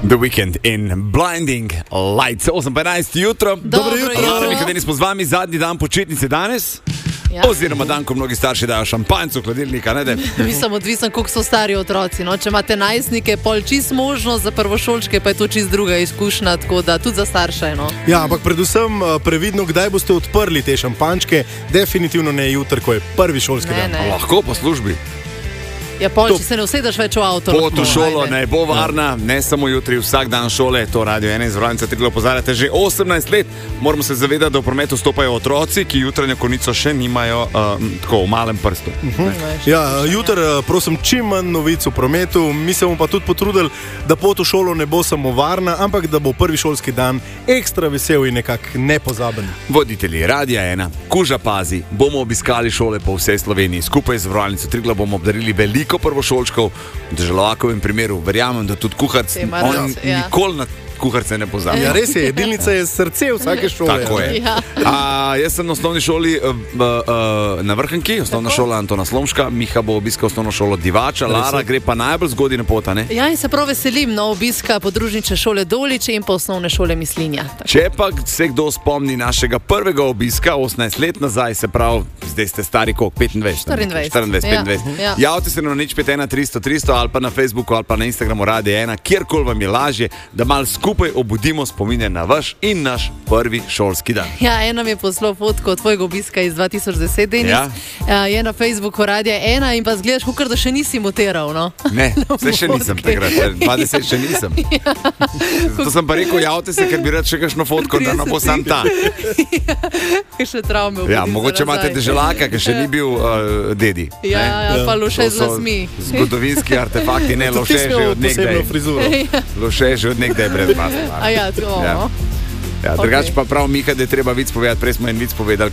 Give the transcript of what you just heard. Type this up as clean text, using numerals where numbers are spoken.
The Weekend in Blinding Lights. 8:15 jutro. Dobro jutro. Nekateri smo z vami, zadnji dan počitnice danes. Ja. Oziroma dan, ko mnogi starši dajo šampanjco v hladilnika, ne? Mislim, odvisen, koliko so stari otroci. No? Če imate najstnike, pol čist možnost, za prvošolčke pa je to čist druga izkušnja, tako da tudi za starše. No? Ja, ampak predvsem previdno, kdaj boste odprli te šampančke, definitivno ne jutri, ko je prvi šolski dan. Lahko po službi. Ja, pol, če se ne usedeš več v avto. Pot v šolo ne bo varna, ne samo jutri, vsak dan šole. To Radio 1 iz Vranca Triglav opozarjate že 18 let. Moramo se zavedati, da v prometu stopajo otroci, ki jutranjo konico še nimajo tako v malem prstu. Ja, jutri prosim čim manj novic v prometu. Mi se bomo pa tudi potrudili, da pot v šolo ne bo samo varna, ampak da bo prvi šolski dan ekstra vesel in nekako nepozaben. Voditelji Radia 1, Kuža pazi, bomo obiskali šole po vsej Sloveniji. Skupaj z Vranco Triglav bomo obdarili veliko prvošolčkov. V Deželovakovem primeru verjamem, da tudi kuharc nikoli na kuharce ne pozabi. Ja, res je, jedilnica je srce vsake šole. Tako je. Ja. Jaz sem na osnovni šoli na Vrhnki, osnovna šola Antona Slomška, Miha bo obiskal osnovno šolo Divača, Lara gre pa najbolj zgodaj na pota, ne? Ja, in se prav veselim obiska podružnične šole Doliče in pa osnovne šole Mislinja. Tako. Če pa se kdo spomni našega prvega obiska 18 let nazaj, se pravi, zdaj ste stari koliko? 25? 24, 25. Ja. Javite se na 051 300 300 ali pa na Facebooku ali pa na Instagramu Radio 1, kjerkoli vam je lažje, da malo skupaj obudimo spomine na vaš in naš prvi šolski dan. Ja, ena mi je poslal fotko tvojega obiska iz 2010, Denis. Ja. Je na Facebooku Radia 1 in pa zgledaš, kakor da še nisi moteral, no? Ne, še nisem takrat, 20 še nisem. Ja. To sem pa rekel, javite se, ker bi rad še kakšno fotko, da ne bo sam ta. Še travme. Ja, mogoče imate deželaka, ki še ni bil dedi. Ja, pa Loše z lasmi. Zgodovinski artefakti, ne, Loše že od nekdaj. Loše že od nekdaj brez masla. Ja, to. Ja, drugače pa prav Miha, da je treba vic povedati, prej smo en vic povedali,